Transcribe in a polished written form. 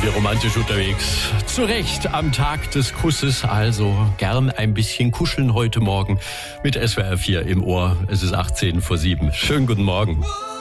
wir romantisch unterwegs. Zu Recht am Tag des Kusses, also gern ein bisschen kuscheln heute Morgen mit SWR 4 im Ohr. Es ist 7:18. Schönen guten Morgen.